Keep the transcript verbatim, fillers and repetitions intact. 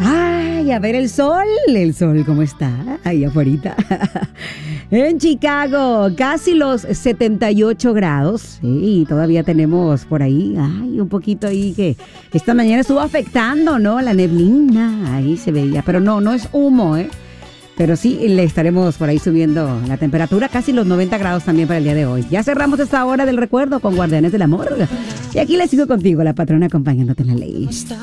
Ay, a ver el sol, el sol, ¿cómo está? Ahí afuera. En Chicago, casi los setenta y ocho grados. Sí, todavía tenemos por ahí, ay, un poquito ahí que esta mañana estuvo afectando, ¿no? La neblina, ahí se veía, pero no, no es humo, ¿eh? Pero sí, le estaremos por ahí subiendo la temperatura, casi los noventa grados también para el día de hoy. Ya cerramos esta hora del recuerdo con Guardianes del Amor. Y aquí les sigo contigo, la patrona, acompañándote en la ley.